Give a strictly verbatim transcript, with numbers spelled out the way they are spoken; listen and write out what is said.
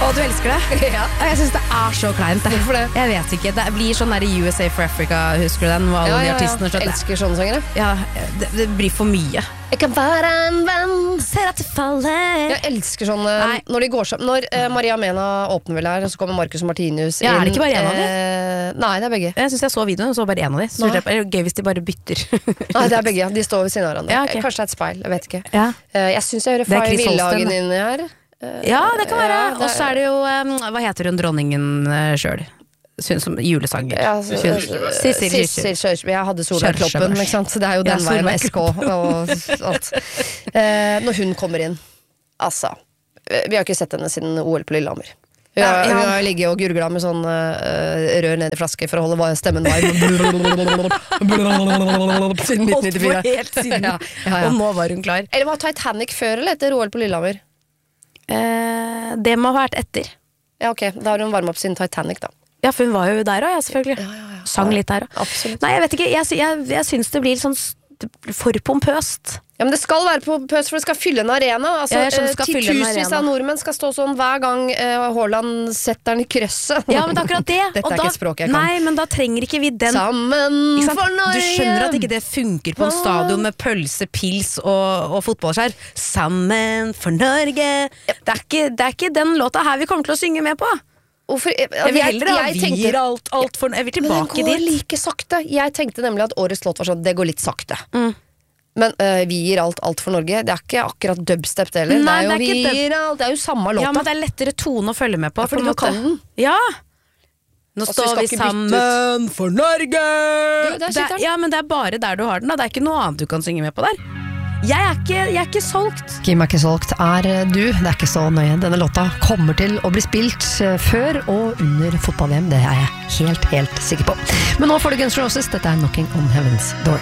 Å, du elsker det? Ja. Jeg synes det er så kleint. Det. Hvorfor det? Jeg vet ikke. Det blir sånn der U S A for Africa, husker du den? Hvor alle Ja, de ja, artistene ja. skjønner. Elsker sånne sanger. Ja, det, det blir for mye. Jeg kan være en venn. Ser at det faller. Jeg elsker sånne Nei. Når de går sammen. Når eh, Maria Mena åpner vel her, og så kommer Marcus og Martinus Ja, er det inn, ikke bare en av de? eh, Nei, det er begge. Jeg synes jeg så videoen, og så bare en av de. Så Nei. det er gøy hvis de bare bytter. Nei, det er begge, ja. De står ved siden av hverandre. Ja, ok. Kanskje det er et speil, jeg vet ikke. Ja. Eh, Jeg synes jeg hører Det er Fay Chris Villhagen Holsten, inni her. Ja, det kan være. Ja, det er- Og så er det jo, um, hva heter hun dronningen uh, selv? Synes som julesanger. Ja, så- Synes- Sissel Sissel Kyrkjebø. Kjørsby. Jeg hadde Solveig Kjørsjø- Kloppen, ikke sant? Så det er jo Ja, den veien med Solveig S K og alt. Eh, når hun kommer inn, altså, vi har ikke sett henne siden O L på Lillehammer. Hun Ja, har, ja. hun har ligget og gurgla med sånn uh, rør ned i flaske for å holde va- stemmen varm. Siden nitten Holdt nittifire. på helt siden. Ja, ja, ja. Og nå var hun klar. Eller var Titanic før eller etter O L på Lillehammer? Eh, det må ha vært etter. Ja, ok, da har hun varmet opp sin Titanic da. Ja, for hun var jo der også, ja, selvfølgelig. Ja, ja, ja. Sang litt der også. Absolutt. Nei, jeg vet ikke, jeg, sy- jeg, jeg synes det blir sånn s- for pompøst. Ja, men det skal være på pøs, for det skal fylle en arena. Altså, Ja, jeg skjønner det skal eh, fylle en titusenvis arena. av nordmenn skal stå sånn hver gang eh, Haaland setter den i krøsset. Ja, men det er akkurat det. Dette Og er da, ikke et språk jeg kan. Nei, men da trenger ikke vi den. Sammen Ikke sant? for Norge! Du skjønner at ikke det funker på en stadion med pølse, pils og, og fotballskjær. Sammen for Norge. Det er, ikke, det er ikke den låta her vi kommer til å synge med på. Hvorfor, jeg, Jeg vil heller ha jeg tenkte- vir alt, alt for, jeg vil Men tilbake den går dit. like sakte. Jeg tenkte nemlig at årets låt var sånn, det går litt sakte. Mm. Men eh, vi gir alt, alt for Norge. Det er ikke akkurat dubstep det heller. Nei, det er jo det er ikke vi dub- gir alt. Det er jo samme låta. Ja, men det er lettere tone å følge med på. Ja, fordi på en du måte. kan den. Ja. Nå Altså, vi står skal vi ikke bytte sammen for Norge! der Det sitter er, den. ja, men det er bare der du har den. Da. Det er ikke noe annet du kan synge med på der. Jeg er ikke, jeg er ikke solgt. Kim er ikke solgt, er du. Det er ikke så nøye. Denne låta kommer til å bli spilt eh, før og under fotball-V M. Det er jeg helt, helt sikker på. Men nå får du Guns N' Roses. Dette er Knocking on Heaven's Door.